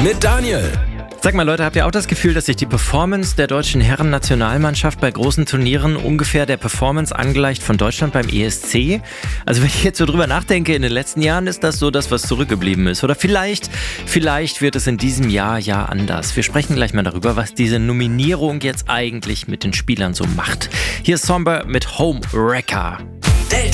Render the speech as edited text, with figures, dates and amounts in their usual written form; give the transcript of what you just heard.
mit Daniel. Sag mal Leute, habt ihr auch das Gefühl, dass sich die Performance der deutschen Herren-Nationalmannschaft bei großen Turnieren ungefähr der Performance angleicht von Deutschland beim ESC? Also wenn ich jetzt so drüber nachdenke, in den letzten Jahren ist das so das, was zurückgeblieben ist. Oder vielleicht wird es in diesem Jahr ja anders. Wir sprechen gleich mal darüber, was diese Nominierung jetzt eigentlich mit den Spielern so macht. Hier ist Somber mit Home Wrecker.